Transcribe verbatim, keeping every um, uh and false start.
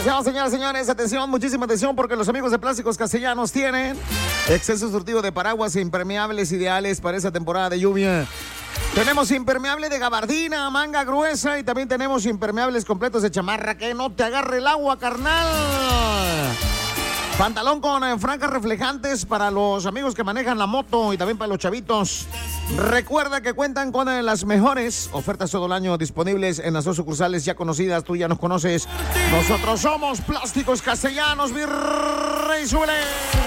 Atención, señoras y señores, atención, muchísima atención, porque los amigos de Plásticos Castellanos tienen exceso surtido de paraguas impermeables ideales para esa temporada de lluvia. Tenemos impermeable de gabardina, manga gruesa, y también tenemos impermeables completos de chamarra que no te agarre el agua, carnal. Pantalón con eh, franjas reflejantes para los amigos que manejan la moto y también para los chavitos. Recuerda que cuentan con eh, las mejores ofertas todo el año disponibles en las dos sucursales ya conocidas. Tú ya nos conoces. Nosotros somos Plásticos Castellanos, mi rey, súbele.